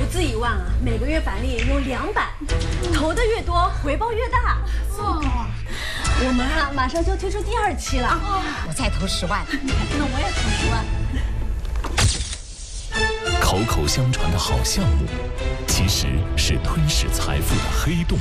资1万啊，每个月返利有200，投的越多，回报越大。我们啊，马上就要推出第2期了。 我再投10万， 那我也投 10万。口口相传的好项目，其实是吞噬财富的黑洞。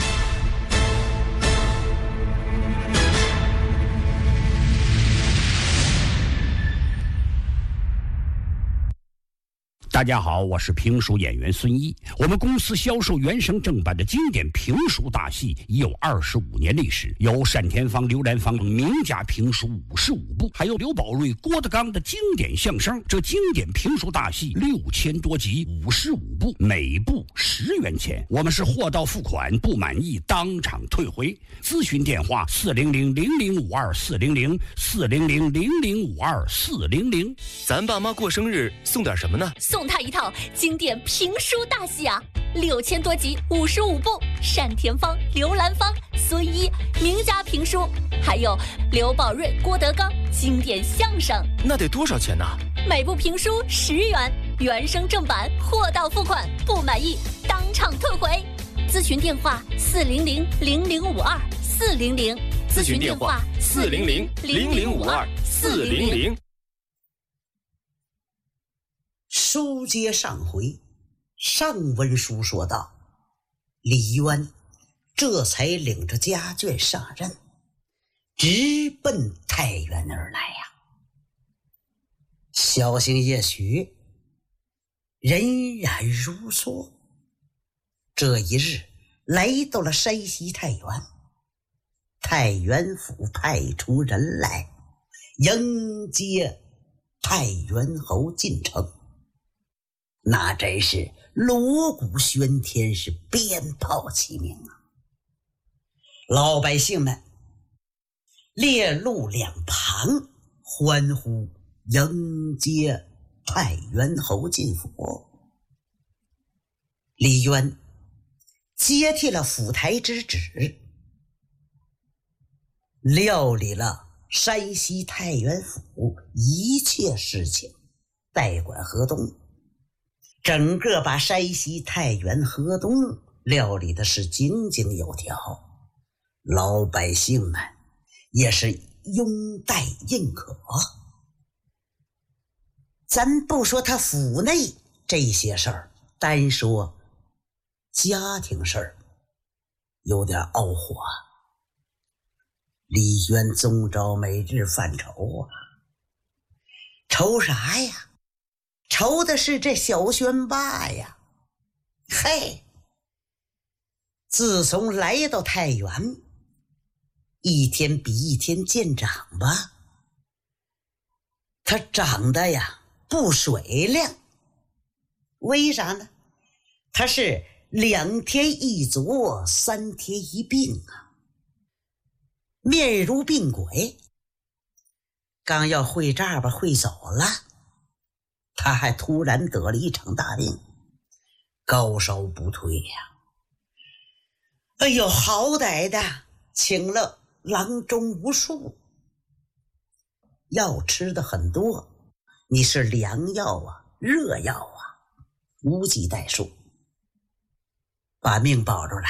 大家好，我是评书演员孙一。我们公司销售原声正版的经典评书大戏已有25年历史，有单田芳、刘兰芳名家评书55部，还有刘宝瑞、郭德纲的经典相声。这经典评书大戏6000多集，55部，每部10元钱。我们是货到付款，不满意当场退回。咨询电话400-0052-400，400-0052-400。 咱爸妈过生日送点什么呢？ 送他一套经典评书大戏啊，6000多集，55部，单田芳、刘兰芳、孙一名家评书，还有刘宝瑞、郭德纲经典相声。 那得多少钱呢？ 每部评书10元，原声正版，货到付款，不满意当场退回。咨询电话400-0052-400， 咨询电话400-0052-400。 书接上回，上文书说道，李渊这才领着家眷上任，直奔太原而来呀。小心也许仍然如梭。这一日来到了山西太原，太原府派出人来迎接太原侯进城。那真是锣鼓喧天，是鞭炮齐鸣啊！老百姓们列路两旁欢呼迎接太原侯进府。李渊接替了府台之旨，料理了山西太原府一切事情，代管河东。整个把山西太原河东料理的是井井有条，老百姓们也是拥戴认可。咱不说他府内这些事儿，单说家庭事儿有点傲火。李渊宗昭每日犯愁啊，愁啥呀？愁的是这小轩爸呀。嘿，自从来到太原，一天比一天见长吧。他长得呀不水亮，为啥呢？他是2天一作，3天一病啊，面如病鬼。刚要会这吧会走了，他还突然得了一场大病，高烧不退呀。哎呦，好歹的请了郎中无数，药吃的很多，你是凉药啊热药啊，无计代数，把命保住了。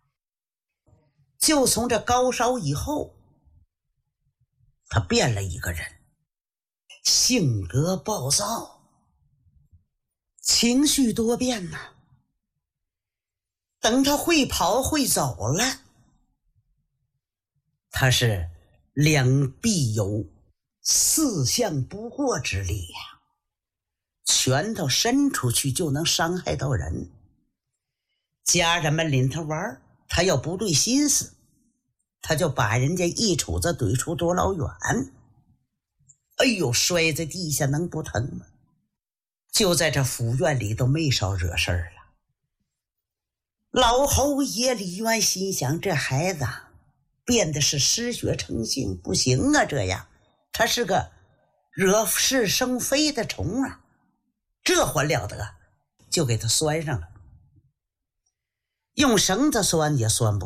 就从这高烧以后，他变了一个人，性格暴躁，情绪多变呐。等他会跑会走了，他是两臂有4项不过之力呀，拳头伸出去就能伤害到人。家人们领他玩，他要不对心思，他就把人家一杵子怼出多老远。哎呦，摔在地下能不疼吗？就在这府院里都没少惹事儿了。老侯爷李渊心想，这孩子变得是失血成性，不行啊，这样他是个惹是生非的虫啊，这还了得，就给他拴上了。用绳子拴也拴不